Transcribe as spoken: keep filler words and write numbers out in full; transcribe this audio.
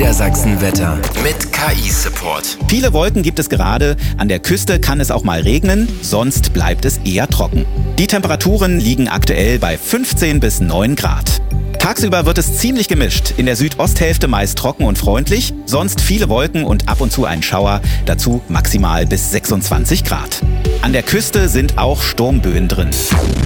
Niedersachsen-Wetter mit K I-Support. Viele Wolken gibt es gerade. An der Küste kann es auch mal regnen, sonst bleibt es eher trocken. Die Temperaturen liegen aktuell bei fünfzehn bis neun Grad. Tagsüber wird es ziemlich gemischt. In der Südosthälfte meist trocken und freundlich, sonst viele Wolken und ab und zu ein Schauer, dazu maximal bis sechsundzwanzig Grad. An der Küste sind auch Sturmböen drin.